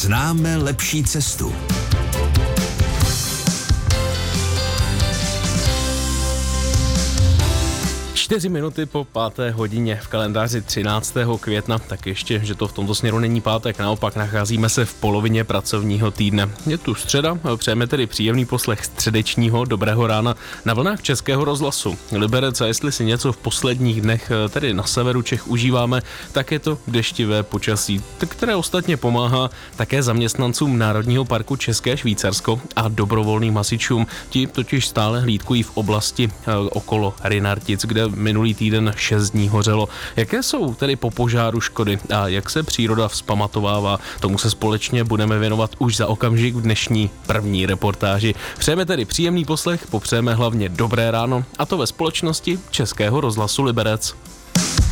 Známe lepší cestu. 4 minuty po 5. hodině v kalendáři 13. května, tak ještě, že to v tomto směru není pátek, naopak nacházíme se v polovině pracovního týdne. Je tu středa, přejeme tedy příjemný poslech středečního dobrého rána na vlnách Českého rozhlasu. Liberec, a jestli si něco v posledních dnech tedy na severu Čech užíváme, tak je to deštivé počasí, které ostatně pomáhá také zaměstnancům Národního parku České Švýcarsko a dobrovolným hasičům. Ti totiž stále hlídkují v oblasti okolo Rynartic, kde minulý týden 6 dní hořelo. Jaké jsou tedy po požáru škody a jak se příroda vzpamatovává? Tomu se společně budeme věnovat už za okamžik v dnešní první reportáži. Přejeme tedy příjemný poslech, popřejeme hlavně dobré ráno, a to ve společnosti Českého rozhlasu Liberec.